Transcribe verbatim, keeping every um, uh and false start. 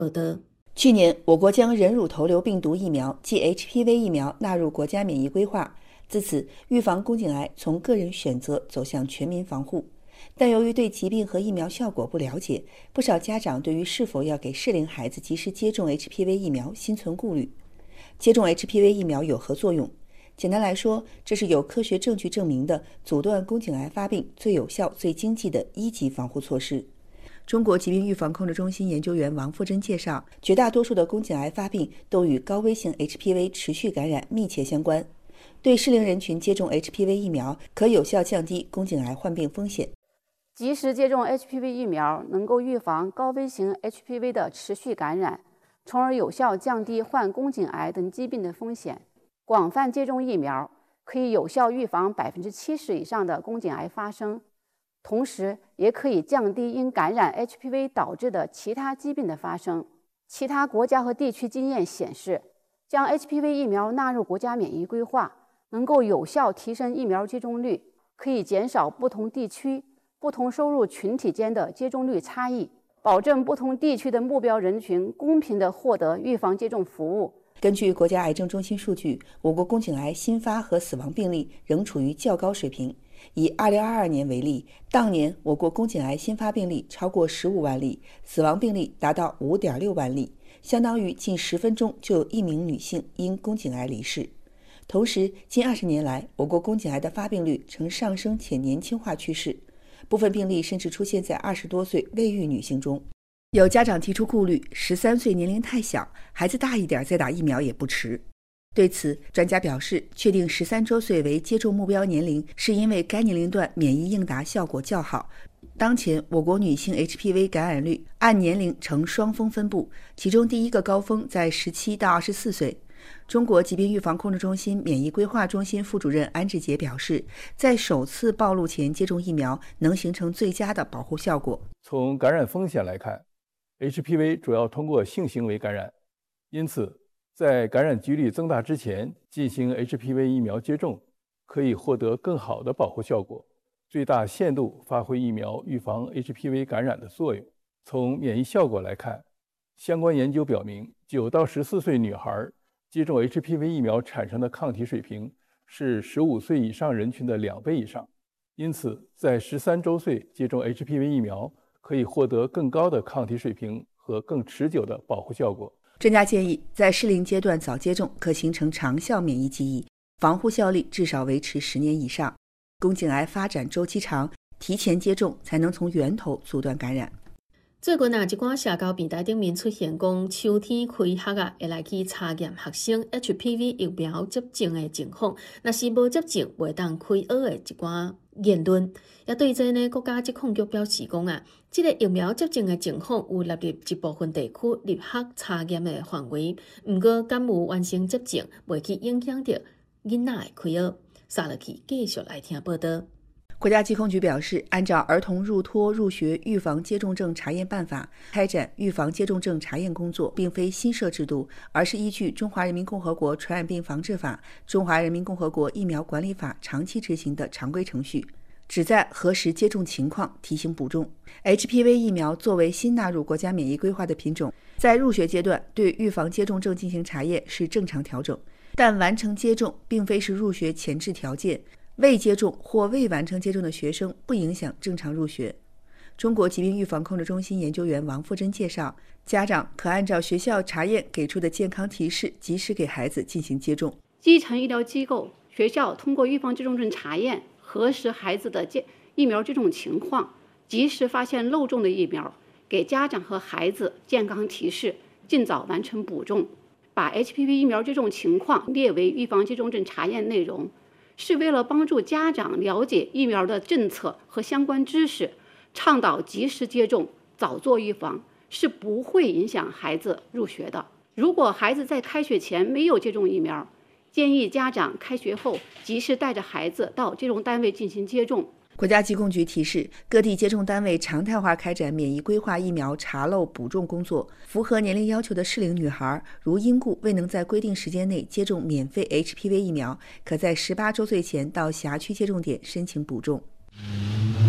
报道。 去年，我国将人乳头瘤病毒疫苗即 H P V 疫苗纳入国家免疫规划，自此预防宫颈癌从个人选择走向全民防护。但由于对疾病和疫苗效果不了解，不少家长对于是否要给适龄孩子及时接种 H P V 疫苗心存顾虑。接种 H P V 疫苗有何作用？简单来说，这是有科学证据证明的阻断宫颈癌发病最有效、最经济的一级防护措施。中国疾病预防控制中心研究员王富珍介绍，绝大多数的宫颈癌发病都与高危性 H P V 持续感染密切相关。对适龄人群接种 H P V 疫苗，可有效降低宫颈癌患病风险。 及时接种 H P V 疫苗能够预防高危型 H P V 的持续感染，从而有效降低患宫颈癌等疾病的风险。广泛接种疫苗可以有效预防百分之七十以上的宫颈癌发生，同时也可以降低因感染 H P V 导致的其他疾病的发生。其他国家和地区经验显示，将 H P V 疫苗纳入国家免疫规划，能够有效提升疫苗接种率，可以减少不同地区、不同收入群体间的接种率差异，保证不同地区的目标人群公平地获得预防接种服务。 根据国家癌症中心数据，我国宫颈癌新发和死亡病例仍处于较高水平。以二零二二年为例，当年我国宫颈癌新发病例超过十五万例，死亡病例达到五点六万例，相当于近十分钟就有一名女性因宫颈癌离世。同时，近二十年来，我国宫颈癌的发病率呈上升且年轻化趋势，部分病例甚至出现在二十多岁未育女性中。有家长提出顾虑，十三岁年龄太小，孩子大一点再打疫苗也不迟。对此，专家表示，确定十三周岁为接种目标年龄，是因为该年龄段免疫应答效果较好。当前，我国女性 H P V 感染率按年龄呈双峰分布，其中第一个高峰在十七到二十四岁。中国疾病预防控制中心免疫规划中心副主任安志杰表示，在首次暴露前接种疫苗能形成最佳的保护效果。 从感染风险来看， H P V 主要通过性行为感染，因此在感染几率增大之前进行 H P V 疫苗接种，可以获得更好的保护效果，最大限度发挥疫苗预防 H P V 感染的作用。从免疫效果来看，相关研究表明，九到十四岁女孩接种 H P V 疫苗产生的抗体水平是十五岁以上人群的两倍以上，因此在十三周岁接种 H P V 疫苗可以获得更高的抗体水平和更持久的保护效果。 专家建议，在适龄阶段早接种可形成长效免疫记忆，防护效力至少维持十年以上。宫颈癌发展周期长，提前接种才能从源头阻断感染。 最近啊，一寡社交平台顶面出现讲，秋天开学啊，会来去查验学生 H P V 疫苗接种的情况，若是无接种，袂当开学的一寡言论。也对这呢，国家疾控局表示讲啊，这个疫苗接种的情况有纳入一部分地区入学查验的范围，不过敢有完成接种，袂去影响到囡仔的开学。杀落去，继续来听报道。 国家疾控局表示，按照《儿童入托入学预防接种证查验办法》开展预防接种证查验工作，并非新设制度，而是依据《中华人民共和国传染病防治法》《中华人民共和国疫苗管理法》长期执行的常规程序，旨在核实接种情况，提醒补种。H P V 疫苗作为新纳入国家免疫规划的品种，在入学阶段对预防接种证进行查验是正常调整，但完成接种并非是入学前置条件。未接种或未完成接种的学生不影响正常入学。中国疾病预防控制中心研究员王富珍介绍，家长可按照学校查验给出的健康提示，及时给孩子进行接种。 基层医疗机构、学校通过预防接种证查验，核实孩子的疫苗接种情况，及时发现漏种的疫苗，给家长和孩子健康提示，尽早完成补种。把 H P V 疫苗接种情况列为预防接种证查验内容，是为了帮助家长了解疫苗的政策和相关知识，倡导及时接种，早做预防，是不会影响孩子入学的。如果孩子在开学前没有接种疫苗，建议家长开学后及时带着孩子到接种单位进行接种。 国家疾控局提示，各地接种单位常态化开展免疫规划疫苗查漏补种工作，符合年龄要求的适龄女孩，如因故未能在规定时间内接种免费 H P V 疫苗，可在十八周岁前到辖区接种点申请补种。